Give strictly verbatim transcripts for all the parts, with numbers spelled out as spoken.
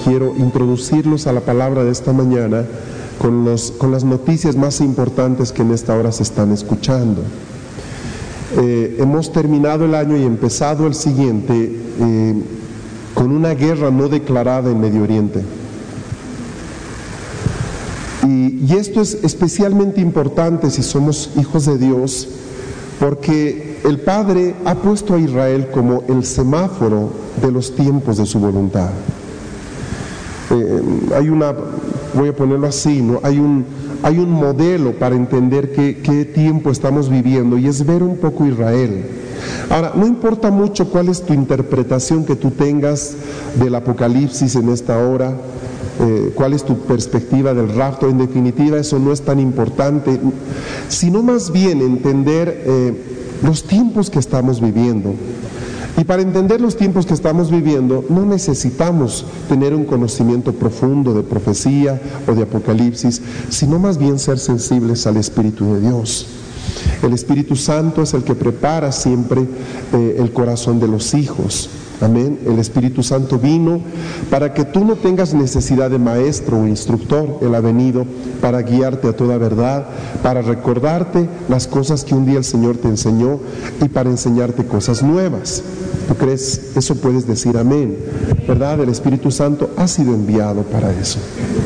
quiero introducirlos a la palabra de esta mañana con, los, con las noticias más importantes que en esta hora se están escuchando. Eh, hemos terminado el año y empezado el siguiente eh, con una guerra no declarada en Medio Oriente. Y, y esto es especialmente importante si somos hijos de Dios, porque el Padre ha puesto a Israel como el semáforo de los tiempos de su voluntad. Eh, hay una, voy a ponerlo así, ¿no? Hay un, hay un modelo para entender qué, qué tiempo estamos viviendo, y es ver un poco Israel. Ahora, no importa mucho cuál es tu interpretación que tú tengas del Apocalipsis en esta hora, eh, cuál es tu perspectiva del rapto, en definitiva eso no es tan importante, sino más bien entender eh, los tiempos que estamos viviendo. Y para entender los tiempos que estamos viviendo no necesitamos tener un conocimiento profundo de profecía o de Apocalipsis, sino más bien ser sensibles al Espíritu de Dios. El Espíritu Santo es el que prepara siempre eh, el corazón de los hijos. Amén. El Espíritu Santo vino para que tú no tengas necesidad de maestro o instructor. Él ha venido para guiarte a toda verdad, para recordarte las cosas que un día el Señor te enseñó y para enseñarte cosas nuevas. ¿Tú crees? Eso puedes decir amén, ¿verdad? El Espíritu Santo ha sido enviado para eso.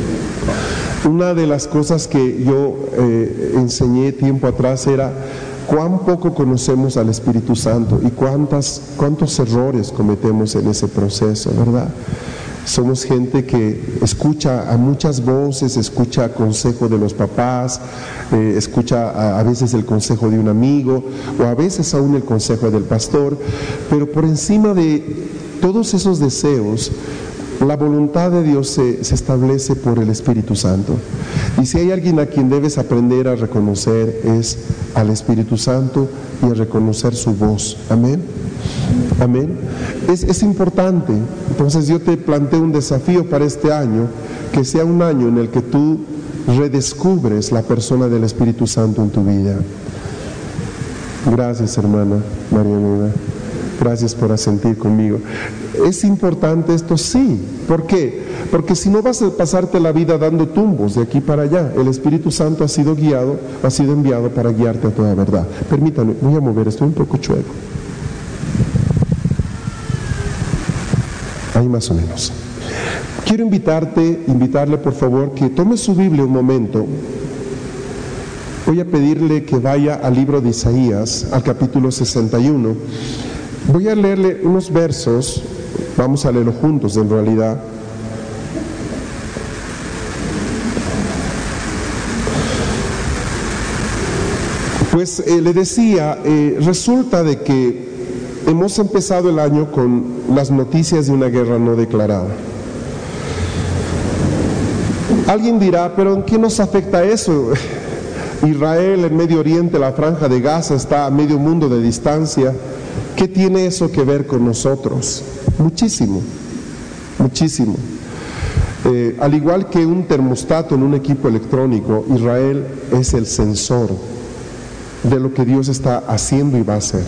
Una de las cosas que yo eh, enseñé tiempo atrás era cuán poco conocemos al Espíritu Santo y cuántas, cuántos errores cometemos en ese proceso, ¿verdad? Somos gente que escucha a muchas voces, escucha consejo de los papás, eh, escucha a, a veces el consejo de un amigo o a veces aún el consejo del pastor, pero por encima de todos esos deseos, la voluntad de Dios se, se establece por el Espíritu Santo. Y si hay alguien a quien debes aprender a reconocer es al Espíritu Santo y a reconocer su voz. Amén. Amén. Es, es importante. Entonces yo te planteo un desafío para este año, que sea un año en el que tú redescubres la persona del Espíritu Santo en tu vida. Gracias, hermana María Elena. Gracias por asentir conmigo. ¿Es importante esto? Sí. ¿Por qué? Porque si no vas a pasarte la vida dando tumbos de aquí para allá. El Espíritu Santo ha sido guiado, ha sido enviado para guiarte a toda verdad. Permítanme, voy a mover, estoy un poco chueco. Ahí más o menos. Quiero invitarte, invitarle por favor que tome su Biblia un momento. Voy a pedirle que vaya al libro de Isaías, al capítulo sesenta y uno. Voy a leerle unos versos, vamos a leerlo juntos en realidad. Pues eh, le decía, eh, resulta de que hemos empezado el año con las noticias de una guerra no declarada. Alguien dirá, pero ¿en qué nos afecta eso? Israel, el Medio Oriente, la Franja de Gaza está a medio mundo de distancia. ¿Qué tiene eso que ver con nosotros? Muchísimo, muchísimo. Eh, al igual que un termostato en un equipo electrónico, Israel es el sensor de lo que Dios está haciendo y va a hacer.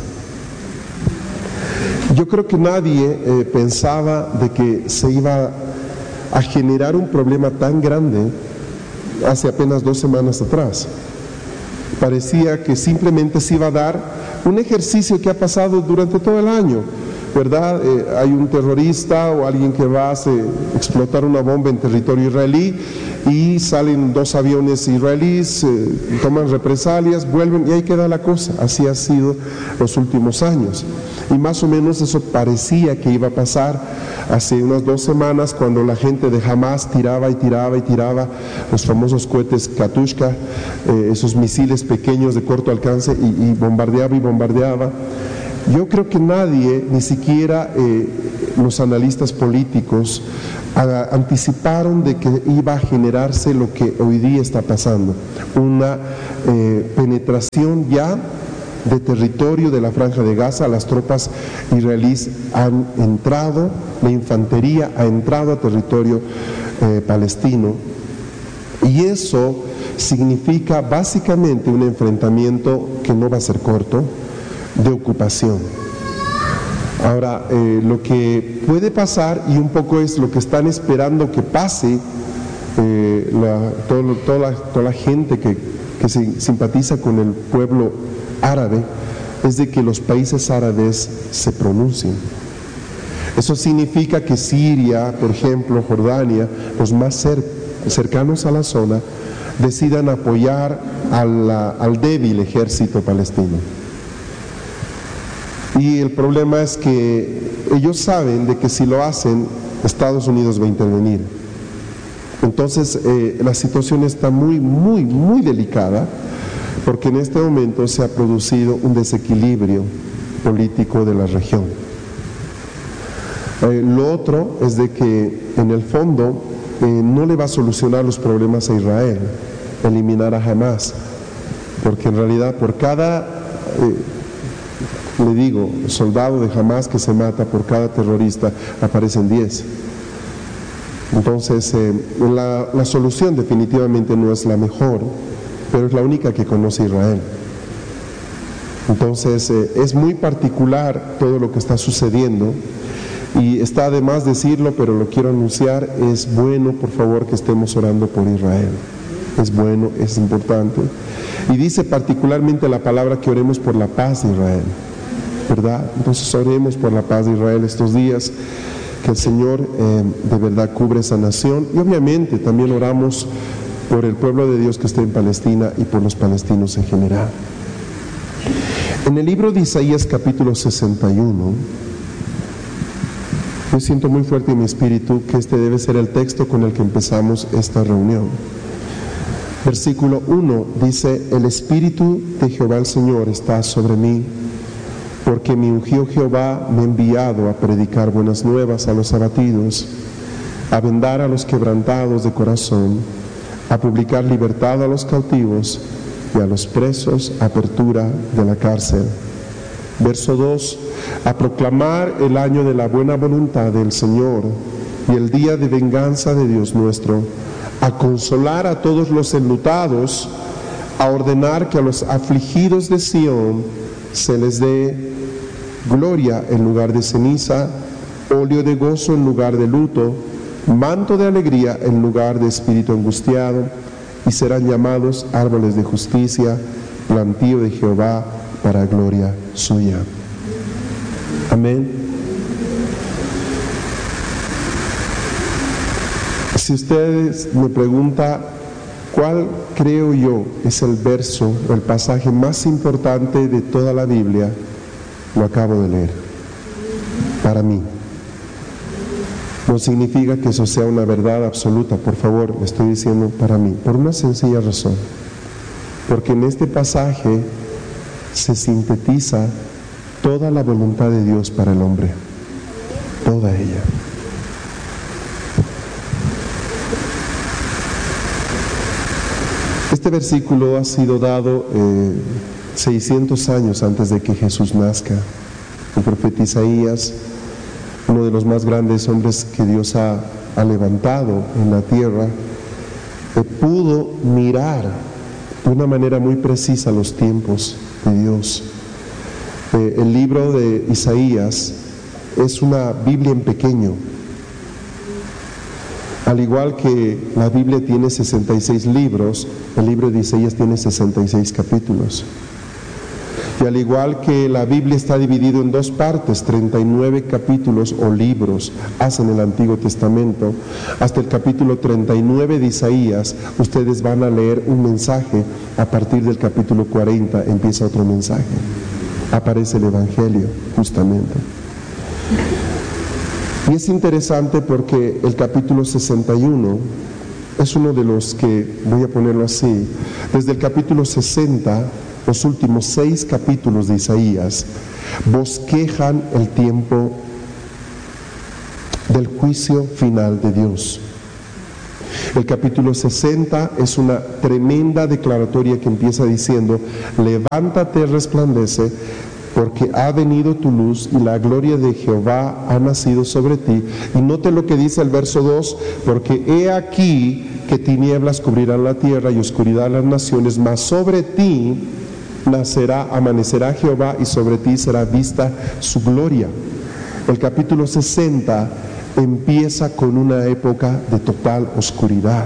Yo creo que nadie eh, pensaba de que se iba a generar un problema tan grande hace apenas dos semanas atrás. Parecía que simplemente se iba a dar un ejercicio que ha pasado durante todo el año, ¿verdad? Eh, hay un terrorista o alguien que va a hacer, explotar una bomba en territorio israelí y salen dos aviones israelíes, eh, toman represalias, vuelven y ahí queda la cosa. Así ha sido los últimos años. Y más o menos eso parecía que iba a pasar hace unas dos semanas cuando la gente de Hamas tiraba y tiraba y tiraba los famosos cohetes Katyusha, eh, esos misiles pequeños de corto alcance y, y bombardeaba y bombardeaba. Yo creo que nadie, ni siquiera eh, los analistas políticos, a, anticiparon de que iba a generarse lo que hoy día está pasando, una eh, penetración ya de territorio de la Franja de Gaza. Las tropas israelíes han entrado, la infantería ha entrado a territorio eh, palestino, y eso significa básicamente un enfrentamiento que no va a ser corto, de ocupación. Ahora, eh, lo que puede pasar, y un poco es lo que están esperando que pase, eh, la, todo, toda, la, toda la gente que, que se simpatiza con el pueblo árabe, es de que los países árabes se pronuncien. Eso significa que Siria, por ejemplo, Jordania, los más cer cercanos a la zona, decidan apoyar a la, al débil ejército palestino. Y el problema es que ellos saben de que si lo hacen, Estados Unidos va a intervenir. Entonces, eh, la situación está muy, muy, muy delicada, porque en este momento se ha producido un desequilibrio político de la región. Eh, lo otro es de que, en el fondo, eh, no le va a solucionar los problemas a Israel, eliminar a Hamas, porque en realidad por cada... Eh, le digo, soldado de Hamas que se mata, por cada terrorista aparecen diez. Entonces, eh, la, la solución definitivamente no es la mejor, pero es la única que conoce Israel. Entonces, eh, es muy particular todo lo que está sucediendo, y está de más decirlo, pero lo quiero anunciar. Es bueno, por favor, que estemos orando por Israel. Es bueno, es importante. Y dice particularmente la palabra que oremos por la paz de Israel, ¿verdad? Entonces oremos por la paz de Israel estos días, que el Señor eh, de verdad cubre esa nación, y obviamente también oramos por el pueblo de Dios que está en Palestina y por los palestinos en general. En el libro de Isaías capítulo sesenta y uno, yo siento muy fuerte en mi espíritu que este debe ser el texto con el que empezamos esta reunión. Versículo uno dice: el Espíritu de Jehová el Señor está sobre mí, porque me ungió Jehová, me ha enviado a predicar buenas nuevas a los abatidos, a vendar a los quebrantados de corazón, a publicar libertad a los cautivos y a los presos apertura de la cárcel. Verso dos: a proclamar el año de la buena voluntad del Señor y el día de venganza de Dios nuestro, a consolar a todos los enlutados, a ordenar que a los afligidos de Sión se les dé gloria en lugar de ceniza, óleo de gozo en lugar de luto, manto de alegría en lugar de espíritu angustiado, y serán llamados árboles de justicia, plantío de Jehová para gloria suya. Amén. Si ustedes me preguntan cuál creo yo es el verso o el pasaje más importante de toda la Biblia, lo acabo de leer. Para mí. No significa que eso sea una verdad absoluta, por favor, le estoy diciendo para mí, por una sencilla razón. Porque en este pasaje se sintetiza toda la voluntad de Dios para el hombre, toda ella. Este versículo ha sido dado eh, seiscientos años antes de que Jesús nazca. El profeta Isaías, uno de los más grandes hombres que Dios ha, ha levantado en la tierra, eh, pudo mirar de una manera muy precisa los tiempos de Dios. Eh, el libro de Isaías es una Biblia en pequeño. Al igual que la Biblia tiene sesenta y seis libros, el libro de Isaías tiene sesenta y seis capítulos. Y al igual que la Biblia está dividida en dos partes, treinta y nueve capítulos o libros hacen el Antiguo Testamento, hasta el capítulo treinta y nueve de Isaías, ustedes van a leer un mensaje. A partir del capítulo cuarenta empieza otro mensaje. Aparece el Evangelio, justamente. Y es interesante porque el capítulo sesenta y uno es uno de los que, voy a ponerlo así, desde el capítulo sesenta, los últimos seis capítulos de Isaías bosquejan el tiempo del juicio final de Dios. El capítulo sesenta es una tremenda declaratoria que empieza diciendo: levántate, resplandece, porque ha venido tu luz y la gloria de Jehová ha nacido sobre ti. Y note lo que dice el verso dos: porque he aquí que tinieblas cubrirán la tierra y oscuridad las naciones, mas sobre ti nacerá, amanecerá Jehová, y sobre ti será vista su gloria. El capítulo sesenta empieza con una época de total oscuridad.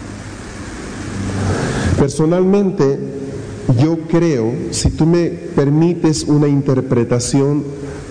Personalmente, yo creo, si tú me permites una interpretación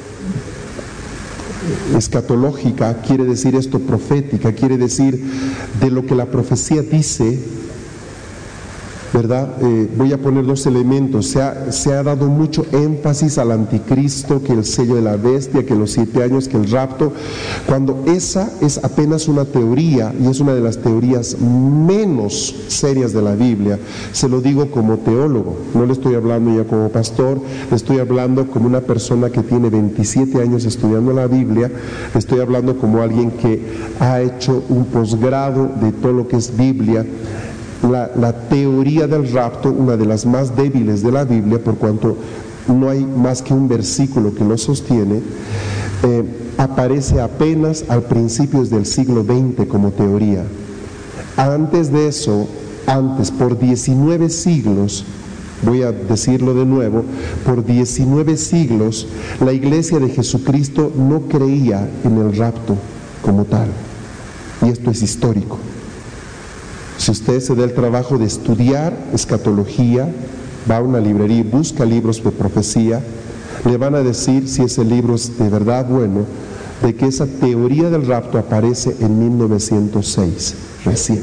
escatológica, quiere decir esto profética, quiere decir de lo que la profecía dice, ¿verdad? Eh, voy a poner dos elementos. Se ha, se ha dado mucho énfasis al anticristo, que el sello de la bestia, que los siete años, que el rapto, cuando esa es apenas una teoría y es una de las teorías menos serias de la Biblia. Se lo digo como teólogo, no le estoy hablando ya como pastor, le estoy hablando como una persona que tiene veintisiete años estudiando la Biblia, le estoy hablando como alguien que ha hecho un posgrado de todo lo que es Biblia. La, la teoría del rapto, una de las más débiles de la Biblia, por cuanto no hay más que un versículo que lo sostiene, eh, aparece apenas al principios del siglo veinte como teoría. Antes de eso, antes, por diecinueve siglos, voy a decirlo de nuevo, por diecinueve siglos, la iglesia de Jesucristo no creía en el rapto como tal. Y esto es histórico. Si usted se da el trabajo de estudiar escatología, va a una librería y busca libros de profecía, le van a decir, si ese libro es de verdad bueno, de que esa teoría del rapto aparece en mil novecientos seis, recién.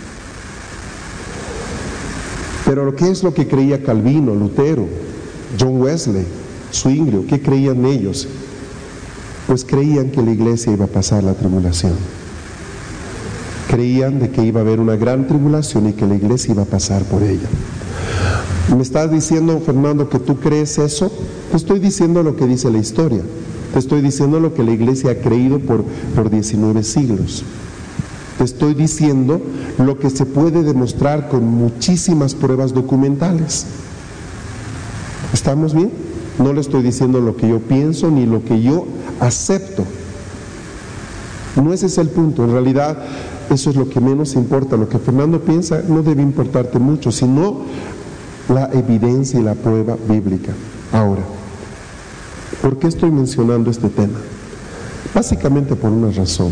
Pero ¿qué es lo que creía Calvino, Lutero, John Wesley, Zwinglio? ¿Qué creían ellos? Pues creían que la iglesia iba a pasar la tribulación. Creían de que iba a haber una gran tribulación y que la iglesia iba a pasar por ella. ¿Me estás diciendo, Fernando, que tú crees eso? Te estoy diciendo lo que dice la historia. Te estoy diciendo lo que la iglesia ha creído por, por diecinueve siglos. Te estoy diciendo lo que se puede demostrar con muchísimas pruebas documentales. ¿Estamos bien? No le estoy diciendo lo que yo pienso ni lo que yo acepto. No ese es el punto. En realidad, eso es lo que menos importa. Lo que Fernando piensa no debe importarte mucho, sino la evidencia y la prueba bíblica. Ahora, ¿por qué estoy mencionando este tema? Básicamente por una razón.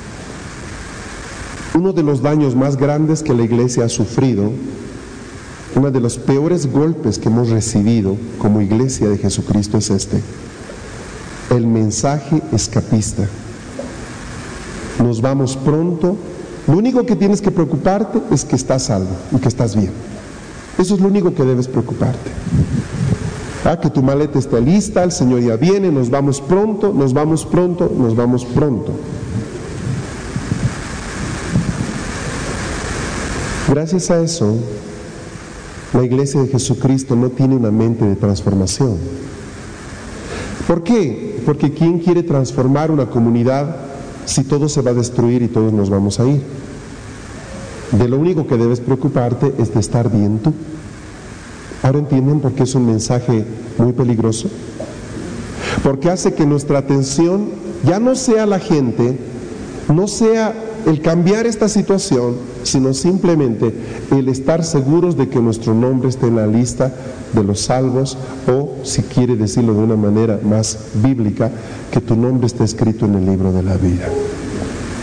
Uno de los daños más grandes que la iglesia ha sufrido, uno de los peores golpes que hemos recibido como iglesia de Jesucristo es este: el mensaje escapista. Nos vamos pronto. Lo único que tienes que preocuparte es que estás salvo y que estás bien. Eso es lo único que debes preocuparte. Ah, que tu maleta esté lista, el Señor ya viene, nos vamos pronto, nos vamos pronto, nos vamos pronto. Gracias a eso, la iglesia de Jesucristo no tiene una mente de transformación. ¿Por qué? Porque ¿quién quiere transformar una comunidad si todo se va a destruir y todos nos vamos a ir? De lo único que debes preocuparte es de estar bien tú. ¿Ahora entienden por qué es un mensaje muy peligroso? Porque hace que nuestra atención ya no sea la gente, no sea el cambiar esta situación, sino simplemente el estar seguros de que nuestro nombre esté en la lista de los salvos, o, si quiere decirlo de una manera más bíblica, que tu nombre esté escrito en el libro de la vida.